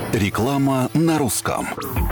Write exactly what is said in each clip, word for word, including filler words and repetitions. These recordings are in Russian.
Реклама на русском.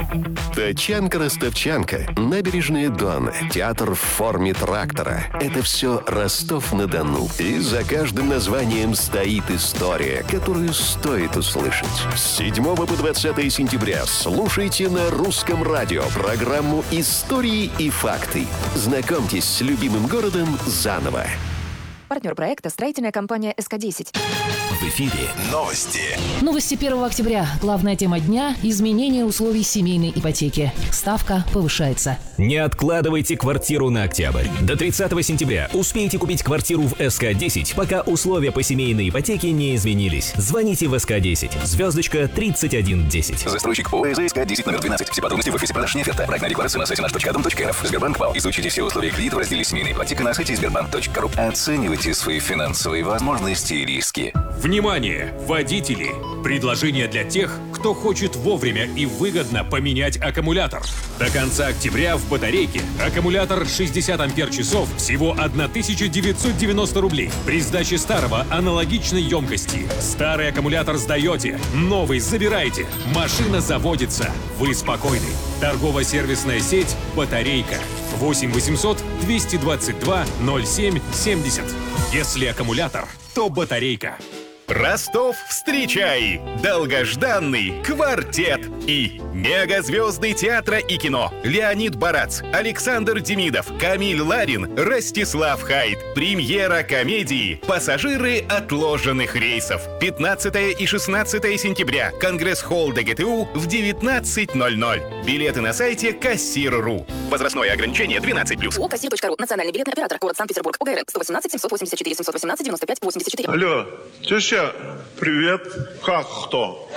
Тачанка-ростовчанка, набережная Дона, театр в форме трактора. Это все Ростов-на-Дону. И за каждым названием стоит история, которую стоит услышать. С седьмого по двадцатое сентября слушайте на русском радио программу «Истории и факты». Знакомьтесь с любимым городом заново. Партнер проекта — строительная компания эс ка десять. В эфире новости. Новости первого октября. Главная тема дня – изменение условий семейной ипотеки. Ставка повышается. Не откладывайте квартиру на октябрь. До тридцатого сентября успейте купить квартиру в эс ка десять, пока условия по семейной ипотеке не изменились. Звоните в эс ка десять. Звездочка тридцать один десять. Застройщик ООО эс ка десять номер двенадцать. Все подробности в офисе продаж «Неферта». Проектная декларация на сайте наш точка дом точка эр эф. Сбербанк ВАЛ. Изучите все условия кредита в разделе «Семейная ипотека» на сайте сбербанк точка ру. Оценивайте свои финансовые возможности и риски. Внимание, водители! Предложение для тех, кто хочет вовремя и выгодно поменять аккумулятор. До конца октября в батарейке аккумулятор шестьдесят ампер-часов всего тысяча девятьсот девяносто рублей. При сдаче старого аналогичной емкости. Старый аккумулятор сдаете, новый забираете. Машина заводится. Вы спокойны. Торгово-сервисная сеть «Батарейка». восемь восемьсот двести двадцать два ноль семь семьдесят. Если аккумулятор, то батарейка. Ростов, встречай! Долгожданный квартет и мегазвезды театра и кино. Леонид Барац, Александр Демидов, Камиль Ларин, Ростислав Хайд. Премьера комедии «Пассажиры отложенных рейсов». пятнадцатого и шестнадцатого сентября. Конгресс-холл дэ гэ тэ у в девятнадцать ноль ноль. Билеты на сайте кассир точка ру. Возрастное ограничение двенадцать плюс. ООО «Кассир точка ру». Национальный билетный оператор. Город Санкт-Петербург. о гэ эр эн сто восемнадцать семьсот восемьдесят четыре семьсот восемнадцать девяносто пять восемьдесят четыре. Алло, теща, привет. Как кто?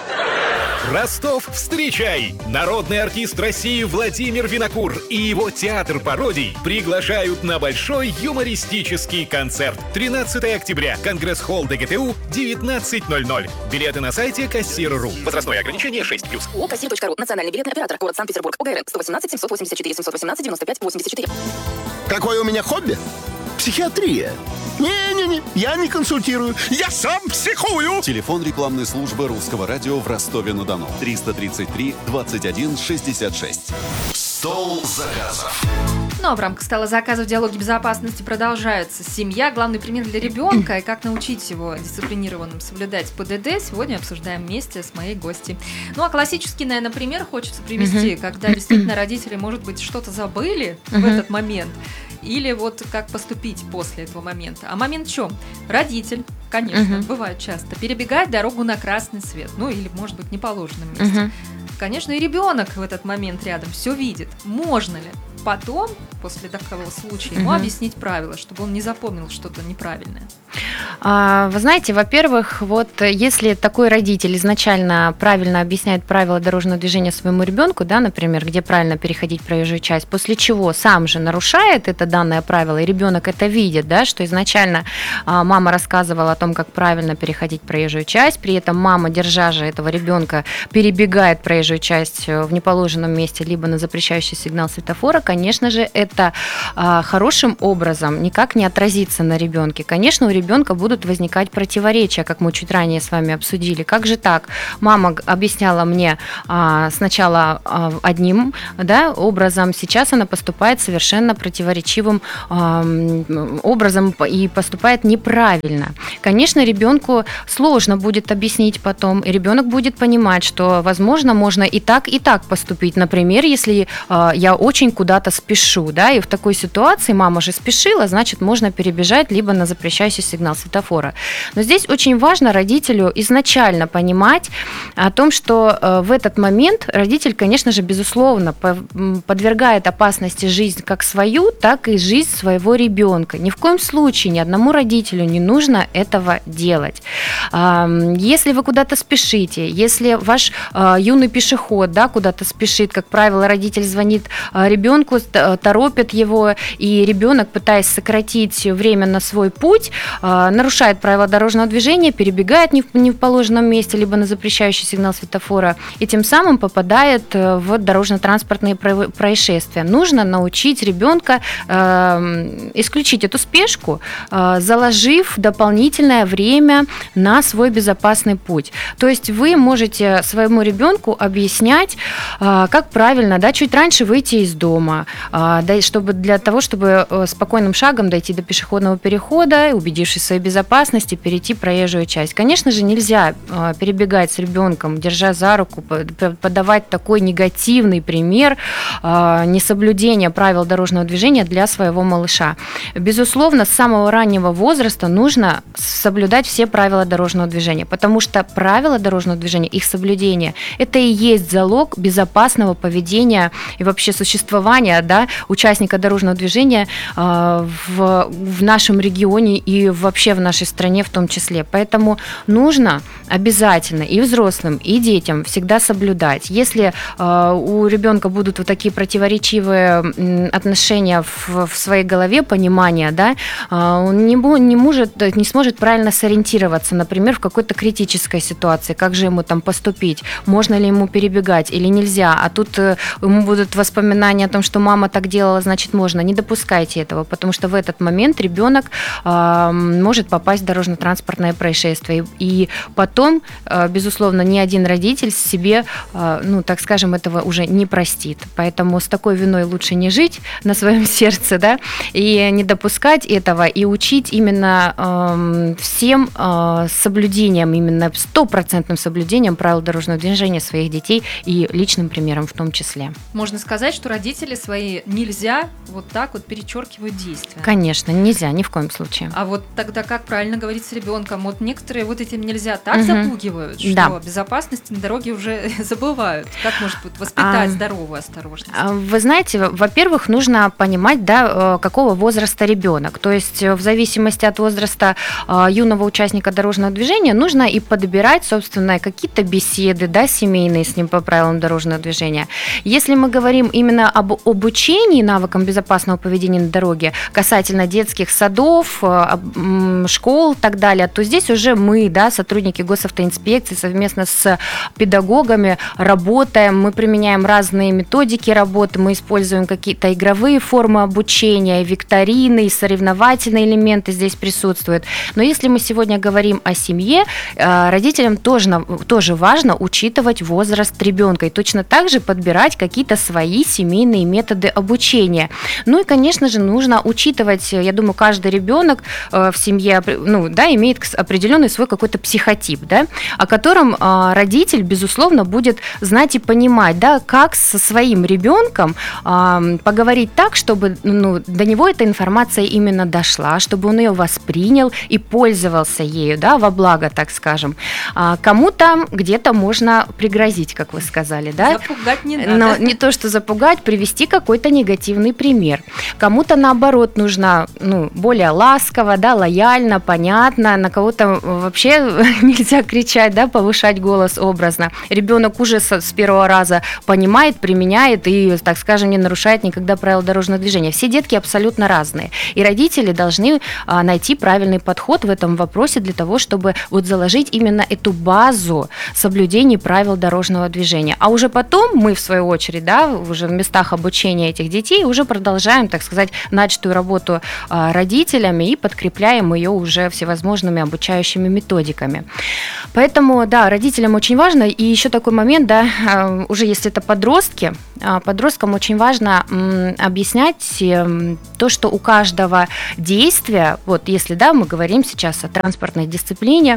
Ростов, встречай! Народный артист России Владимир Винокур и его театр пародий приглашают на большой юмористический концерт. тринадцатого октября. Конгресс-холл дэ гэ тэ у, девятнадцать ноль ноль. Билеты на сайте кассир точка ру. Возрастное ограничение шесть плюс. ООО «Кассир точка ру». Национальный билетный оператор. Город Санкт-Петербург. о гэ эр эн сто восемнадцать семьсот восемьдесят четыре семьсот восемнадцать девяносто пять восемьдесят четыре. Какое у меня хобби? Психиатрия. Не-не-не, я не консультирую, я сам психую. Телефон рекламной службы русского радио в Ростове-на-Дону. триста тридцать три двадцать один шестьдесят шесть. Стол заказов. Ну а в рамках стола заказов диалоги безопасности продолжаются. Семья – главный пример для ребенка, и как научить его дисциплинированным соблюдать пэ дэ дэ, сегодня обсуждаем вместе с моей гостьей. Ну а классический, наверное, пример хочется привести, когда действительно родители, может быть, что-то забыли в этот момент, или вот как поступить после этого момента. А момент в чем? Родитель, конечно, uh-huh. бывает часто, перебегает дорогу на красный свет, ну или, может быть, в неположенном месте. Uh-huh. Конечно, и ребенок в этот момент рядом все видит. Можно ли потом, после такого случая, ему uh-huh. объяснить правила, чтобы он не запомнил что-то неправильное? А, вы знаете, во-первых, вот если такой родитель изначально правильно объясняет правила дорожного движения своему ребенку, да, например, где правильно переходить проезжую часть, после чего сам же нарушает это данное правило, и ребенок это видит, да, что изначально а, мама рассказывала о том, как правильно переходить проезжую часть, при этом мама, держа же этого ребенка, перебегает проезжую часть в неположенном месте, либо на запрещающий сигнал светофора, конечно же, это а, хорошим образом никак не отразится на ребенке. Конечно, у ребенка будут возникать противоречия, как мы чуть ранее с вами обсудили. Как же так? Мама объясняла мне а, сначала а, одним, да, образом, сейчас она поступает совершенно противоречивым а, образом и поступает неправильно. Конечно, ребенку сложно будет объяснить потом, и ребенок будет понимать, что, возможно, можно и так, и так поступить. Например, если а, я очень куда-то спешу, да, и в такой ситуации мама же спешила, значит, можно перебежать либо на запрещающий сигнал светофора. Но здесь очень важно родителю изначально понимать о том, что э, в этот момент родитель, конечно же, безусловно, по- подвергает опасности жизнь как свою, так и жизнь своего ребенка. Ни в коем случае ни одному родителю не нужно этого делать. Э, если вы куда-то спешите, если ваш э, юный пешеход, да, куда-то спешит, как правило, родитель звонит э, ребенку ребенку, торопят его, и ребенок, пытаясь сократить время на свой путь, нарушает правила дорожного движения, перебегает не в, не в положенном месте, либо на запрещающий сигнал светофора, и тем самым попадает в дорожно-транспортные происшествия. Нужно научить ребенка э, исключить эту спешку, э, заложив дополнительное время на свой безопасный путь. То есть вы можете своему ребенку объяснять, э, как правильно, да, чуть раньше выйти из дома, э, да, чтобы для того, чтобы спокойным шагом дойти до пешеходного перехода, убедившись в своей безопасности, перейти проезжую часть. Конечно же, нельзя э, перебегать с ребенком, держа за руку, подавать такой негативный пример э, несоблюдения правил дорожного движения для своего малыша. Безусловно, с самого раннего возраста нужно соблюдать все правила дорожного движения, потому что правила дорожного движения, их соблюдение, это и есть залог безопасного поведения и вообще существования, да, участника дорожного движения э, в, в нашем регионе и вообще в нашей стране в том числе. Поэтому нужно обязательно и взрослым, и детям всегда соблюдать. Если э, у ребенка будут вот такие противоречивые отношения в, в своей голове, понимание, да, э, он не, не, может, не сможет правильно сориентироваться, например, в какой-то критической ситуации, как же ему там поступить, можно ли ему перебегать или нельзя, а тут э, ему будут воспоминания о том, что мама так делала, значит можно. Не допускайте этого, потому что в этот момент ребенок э, может попасть в дорожно-транспортное происшествие. И потом, э, безусловно, ни один родитель себе, э, ну, так скажем, этого уже не простит. Поэтому с такой виной лучше не жить на своем сердце, да, и не допускать этого, и учить именно э, всем э, соблюдением, именно стопроцентным соблюдением правил дорожного движения своих детей и личным примером в том числе. Можно сказать, что родители свои нельзя вот так вот перечеркивают действия. Конечно, нельзя, ни в коем случае. А вот тогда как правильно говорить с ребенком? Вот некоторые вот этим нельзя так угу. запугивают, что да. безопасность на дороге уже забывают. Как может быть воспитать а, здоровую осторожность? Вы знаете, во-первых, нужно понимать, да, какого возраста ребенок. То есть в зависимости от возраста юного участника дорожного движения нужно и подбирать, собственно, какие-то беседы, да, семейные с ним по правилам дорожного движения. Если мы говорим именно об обучении навыкам безопасного поведения на дороге, касательно детских садов, школ и так далее, то здесь уже мы, да, сотрудники госавтоинспекции, совместно с педагогами работаем, мы применяем разные методики работы, мы используем какие-то игровые формы обучения, викторины, соревновательные элементы здесь присутствуют. Но если мы сегодня говорим о семье, родителям тоже, тоже важно учитывать возраст ребенка и точно так же подбирать какие-то свои семейные методы обучения. Ну и, конечно же, нужно учитывать, я думаю, каждый ребенок в семье, ну, да, имеет определенный свой какой-то психотип, да, о котором родитель, безусловно, будет знать и понимать, да, как со своим ребенком поговорить так, чтобы, ну, до него эта информация именно дошла, чтобы он ее воспринял и пользовался ею, да, во благо, так скажем. Кому-то где-то можно пригрозить, как вы сказали, да. Запугать не надо. Но не то, что запугать, привести какой-то негативный пример. Кому-то, наоборот, нужно, ну, более ласково, да, лояльно, понятно, на кого-то вообще нельзя кричать, да, повышать голос образно. Ребенок уже с, с первого раза понимает, применяет и, так скажем, не нарушает никогда правила дорожного движения. Все детки абсолютно разные. И родители должны а, найти правильный подход в этом вопросе для того, чтобы вот заложить именно эту базу соблюдения правил дорожного движения. А уже потом мы, в свою очередь, да, уже в местах обучения этих детей уже продолжаем, так сказать, начатую работу а, родителями и подкрепляем ее уже всевозможными обучающими методиками. Поэтому, да, родителям очень важно. И еще такой момент, да, уже если это подростки, подросткам очень важно объяснять то, что у каждого действия, вот если, да, мы говорим сейчас о транспортной дисциплине,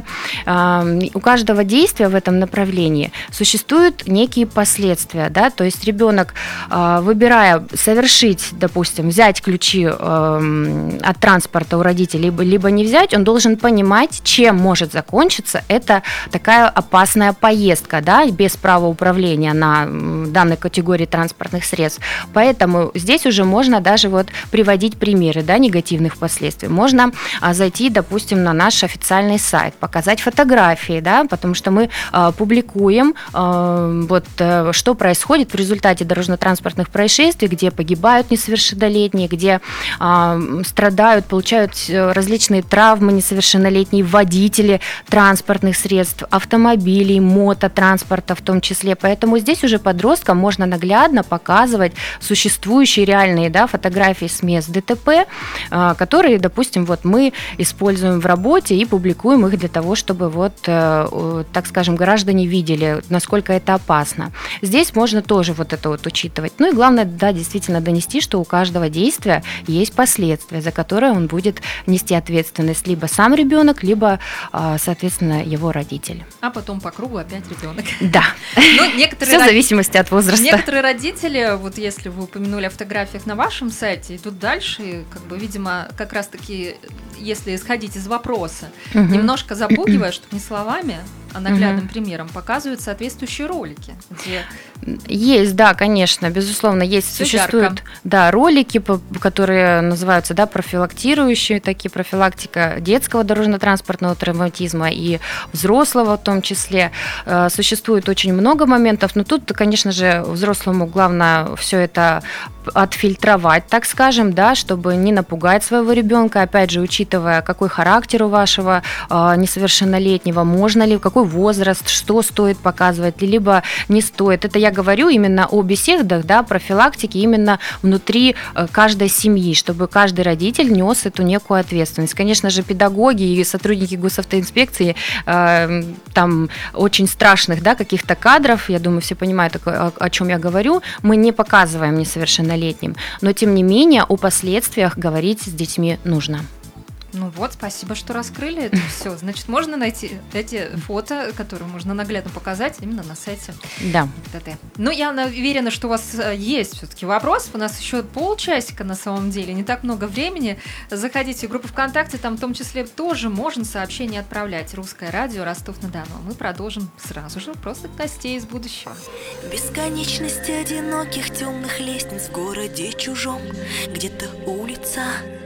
у каждого действия в этом направлении существуют некие последствия, да, то есть ребенок, выбирая совершить, допустим, взять ключи от транспорта у родителей, либо, либо не взять, он должен понимать, чем может закончиться эта такая опасная поездка, да, без права управления на данной категории транспортных средств. Поэтому здесь уже можно даже вот приводить примеры, да, негативных последствий. Можно а, зайти, допустим, на наш официальный сайт, показать фотографии, да, потому что мы а, публикуем а, вот, а, что происходит в результате дорожно-транспортных происшествий, происшествий, где погибают несовершеннолетние, где а, страдают, получают различные травмы несовершеннолетние водители транспортных средств, автомобилей, мототранспорта в том числе. Поэтому здесь уже подросткам можно наглядно показывать существующие реальные, да, фотографии с мест ДТП, а, которые, допустим, вот мы используем в работе и публикуем их для того, чтобы вот, э, так скажем, граждане видели, насколько это опасно. Здесь можно тоже вот это вот учитывать. Ну и главное, да, действительно донести, что у каждого действия есть последствия, за которые он будет нести ответственность либо сам ребенок, либо, соответственно, его родитель. А потом по кругу опять ребенок. Да. Все в зависимости от возраста. Некоторые родители, вот если вы упомянули о фотографиях на вашем сайте, идут дальше, и, как бы, видимо, как раз-таки, если исходить из вопроса, угу. немножко запугивая, чтобы не словами, а наглядным угу. примером показывают соответствующие ролики, где... Есть, да, конечно, безусловно, есть, Всё существуют, ярко. да, ролики, которые называются, да, профилактирующие, такие профилактика детского дорожно-транспортного травматизма и взрослого в том числе. Существует очень много моментов, но тут, конечно же, взрослому главное все это отфильтровать, так скажем, да, чтобы не напугать своего ребенка, опять же, учитывая, какой характер у вашего э, несовершеннолетнего, можно ли, какой возраст, что стоит показывать, либо не стоит. Это я говорю именно о беседах, да, профилактике именно внутри э, каждой семьи, чтобы каждый родитель нес эту некую ответственность. Конечно же, педагоги и сотрудники госавтоинспекции э, там очень страшных, да, каких-то кадров, я думаю, все понимают, о, о чем я говорю, мы не показываем несовершеннолетним. Но, тем не менее, о последствиях говорить с детьми нужно. Ну вот, спасибо, что раскрыли это все. Значит, можно найти эти фото, которые можно наглядно показать именно на сайте да. ТТ. Ну, я уверена, что у вас есть все-таки вопрос. У нас еще полчасика на самом деле, не так много времени. Заходите в группу ВКонтакте, там в том числе тоже можно сообщения отправлять. Русское радио Ростов-на-Дону. Мы продолжим сразу же, просто гостей из будущего. Бесконечность одиноких темных лестниц в городе чужом. Где-то улица